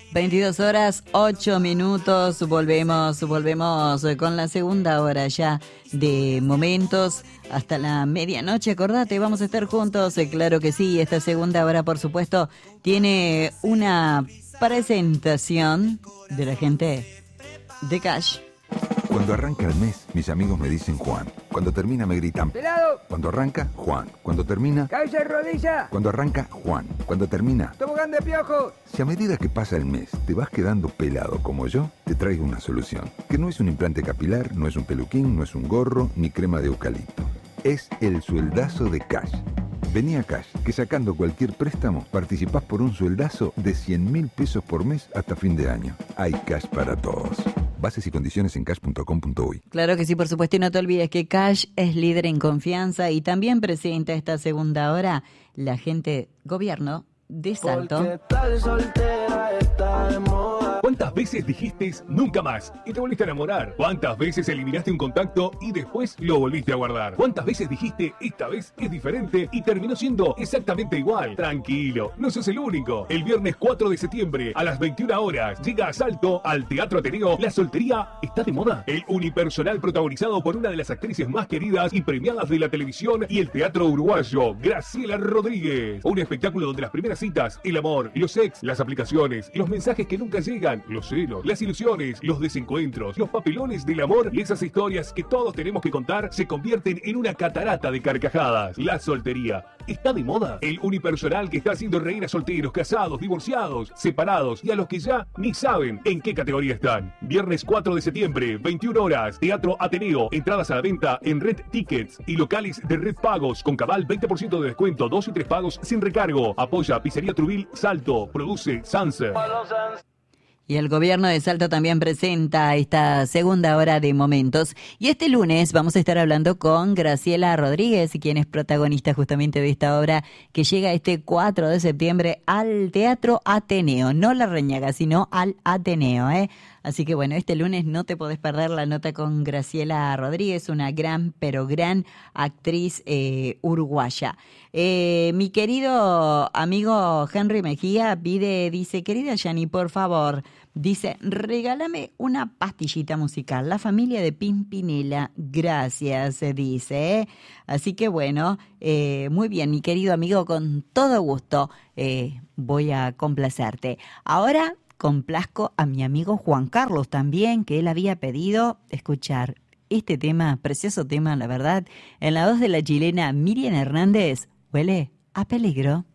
22 horas, 8 minutos, volvemos con la segunda hora ya de Momentos hasta la medianoche. Acordate, vamos a estar juntos, claro que sí. Esta segunda hora, por supuesto, tiene una presentación de la gente de Cash. Cuando arranca el mes, mis amigos me dicen Juan. Cuando termina me gritan ¡Pelado! Cuando arranca, Juan. Cuando termina... ¡Cabeza de rodilla! Cuando arranca, Juan. Cuando termina... ¡Tobogán de piojo! Si a medida que pasa el mes te vas quedando pelado como yo, te traigo una solución. Que no es un implante capilar, no es un peluquín, no es un gorro, ni crema de eucalipto. Es el sueldazo de Cash. Vení a Cash, que sacando cualquier préstamo, participás por un sueldazo de 100.000 pesos por mes hasta fin de año. Hay Cash para todos. Bases y condiciones en cash.com.uy. Claro que sí, por supuesto, y no te olvides que Cash es líder en confianza y también presenta esta segunda hora la gente gobierno de Salto. ¿Cuántas veces dijiste nunca más y te volviste a enamorar? ¿Cuántas veces eliminaste un contacto y después lo volviste a guardar? ¿Cuántas veces dijiste esta vez es diferente y terminó siendo exactamente igual? Tranquilo, no sos el único. El viernes 4 de septiembre a las 21 horas llega a Salto al Teatro Ateneo La soltería está de moda. El unipersonal protagonizado por una de las actrices más queridas y premiadas de la televisión y el teatro uruguayo, Graciela Rodríguez. Un espectáculo donde las primeras citas, el amor, los ex, las aplicaciones, los mensajes que nunca llegan, los celos, las ilusiones, los desencuentros, los papelones del amor y esas historias que todos tenemos que contar se convierten en una catarata de carcajadas. La soltería está de moda. El unipersonal que está haciendo reír a solteros, casados, divorciados, separados y a los que ya ni saben en qué categoría están. Viernes 4 de septiembre, 21 horas, Teatro Ateneo. Entradas a la venta en Red Tickets y locales de Red Pagos con cabal 20% de descuento, 2 y 3 pagos sin recargo. Apoya Pizzería Trubil Salto. Produce Sanser. Y el gobierno de Salto también presenta esta segunda hora de Momentos. Y este lunes vamos a estar hablando con Graciela Rodríguez, quien es protagonista justamente de esta obra que llega este 4 de septiembre al Teatro Ateneo. No La Reñaga, sino al Ateneo, ¿eh? Así que bueno, este lunes no te podés perder la nota con Graciela Rodríguez, una gran, pero gran actriz uruguaya. Mi querido amigo Henry Mejía dice, querida Yani, por favor, dice, regálame una pastillita musical, La Familia de Pimpinela, gracias, dice. Así que bueno, muy bien, mi querido amigo, con todo gusto voy a complacerte. Ahora complazco a mi amigo Juan Carlos también, que él había pedido escuchar este tema, precioso tema, la verdad, en la voz de la chilena Miriam Hernández, Huele a Peligro.